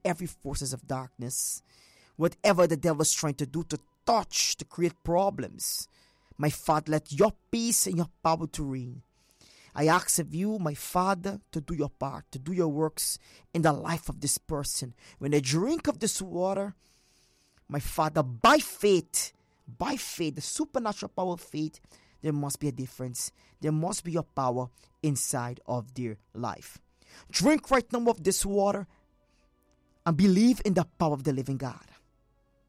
every forces of darkness. Whatever the devil's trying to do to touch, to create problems, my Father, let your peace and your power to reign. I ask of you, my Father, to do your part, to do your works in the life of this person. When they drink of this water, my Father, by faith, the supernatural power of faith, there must be a difference. There must be your power inside of their life. Drink right now of this water and believe in the power of the living God.